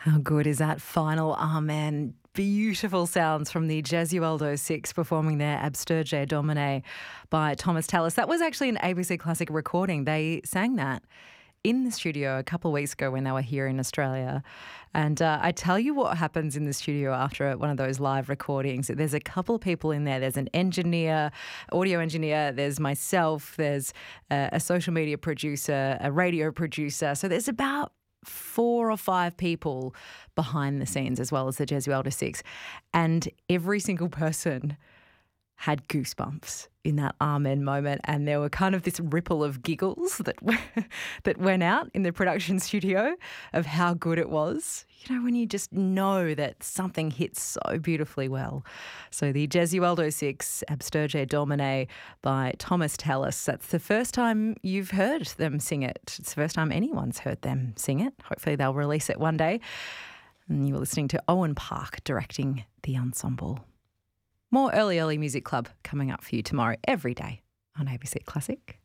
How good is that final Amen? Beautiful sounds from the Gesualdo Six performing their Absterge Domine by Thomas Tallis. That was actually an ABC Classic recording. They sang that in the studio a couple of weeks ago when they were here in Australia. And I tell you what happens in the studio after one of those live recordings. There's a couple of people in there. There's an engineer, audio engineer, there's myself, there's a social media producer, a radio producer. So there's about 4 or 5 people behind the scenes as well as the Gesualdo Six. And every single person had goosebumps in that Amen moment, and there were kind of this ripple of giggles that went out in the production studio of how good it was. You know, when you just know that something hits so beautifully well. So the Gesualdo Six, Absterge Domine by Thomas Tallis. That's the first time you've heard them sing it. It's the first time anyone's heard them sing it. Hopefully they'll release it one day. And you were listening to Owen Park directing the ensemble. More Early Music Club coming up for you tomorrow, every day on ABC Classic.